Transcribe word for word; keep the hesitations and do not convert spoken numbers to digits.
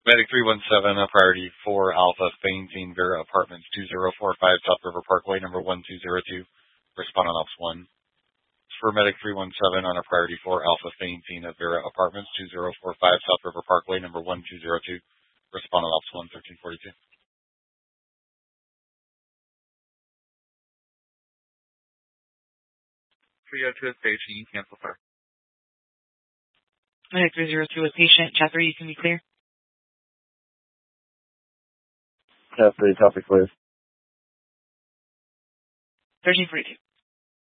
Medic three one seven, a priority four Alpha Fainting, Vera Apartments two zero four five, South River Parkway, number one two zero two. Respond on Ops one. For Medic three one seven on a priority four Alpha Fainting at Vera Apartments two zero four five, South River Parkway, number one two zero two. Respond on Ops one, thirteen forty-two. three oh two is station, you cancel fire. Medic three zero two is patient. Chat three, you can be clear. Chat three, topic clear. thirteen forty-two.